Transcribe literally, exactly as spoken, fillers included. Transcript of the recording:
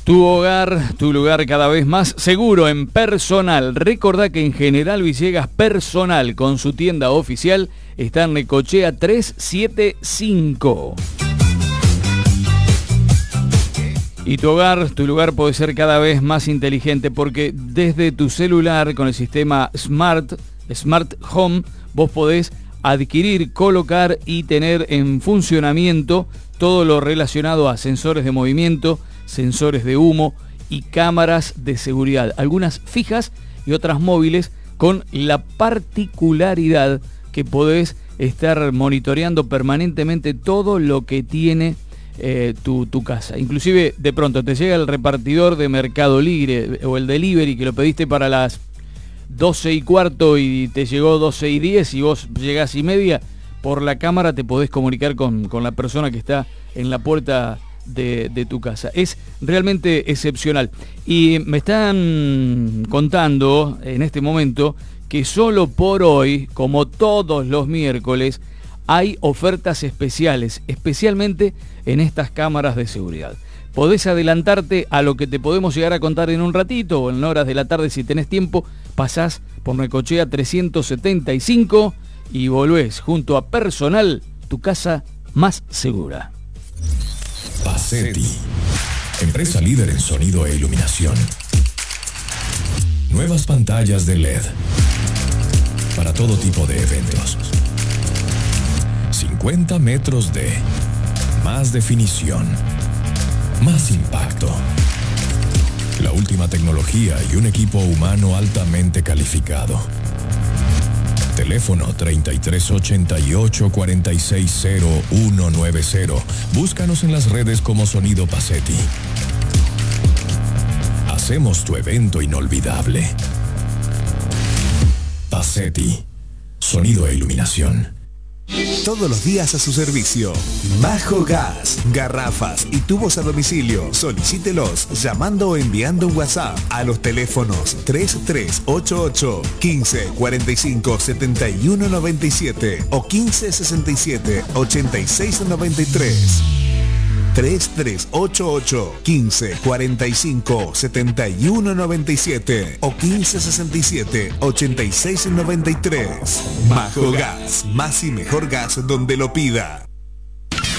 Tu hogar, tu lugar cada vez más seguro en Personal. Recordá que en General Villegas Personal, con su tienda oficial, está en Necochea trescientos setenta y cinco. Y tu hogar, tu lugar puede ser cada vez más inteligente porque desde tu celular con el sistema Smart, Smart Home, vos podés adquirir, colocar y tener en funcionamiento todo lo relacionado a sensores de movimiento, sensores de humo y cámaras de seguridad, algunas fijas y otras móviles, con la particularidad que podés estar monitoreando permanentemente todo lo que tiene eh, tu, tu casa. Inclusive de pronto te llega el repartidor de Mercado Libre o el delivery que lo pediste para las doce y cuarto y te llegó doce y diez y vos llegás y media. Por la cámara te podés comunicar con, con la persona que está en la puerta De, de tu casa. Es realmente excepcional. Y me están contando en este momento que solo por hoy, como todos los miércoles, hay ofertas especiales, especialmente en estas cámaras de seguridad. Podés adelantarte a lo que te podemos llegar a contar en un ratito o en horas de la tarde si tenés tiempo. Pasás por Necochea trescientos setenta y cinco y volvés junto a Personal, tu casa más segura. Pacetti, empresa líder en sonido e iluminación. Nuevas pantallas de L E D para todo tipo de eventos. cincuenta metros de más definición, más impacto. La última tecnología y un equipo humano altamente calificado. Teléfono treinta y tres ochenta y ocho cuarenta y seis cero uno nueve cero. Búscanos en las redes como Sonido Pacetti. Hacemos tu evento inolvidable. Pacetti, sonido e iluminación. Todos los días a su servicio. Majo Gas, garrafas y tubos a domicilio. Solicítelos llamando o enviando un WhatsApp a los teléfonos tres tres ocho ocho, quince cuarenta y cinco, setenta y uno noventa y siete o quince sesenta y siete, ochenta y seis noventa y tres. tres tres ocho ocho, quince cuarenta y cinco, setenta y uno noventa y siete o quince sesenta y siete, ochenta y seis noventa y tres. Majo Gas, más y mejor gas donde lo pida.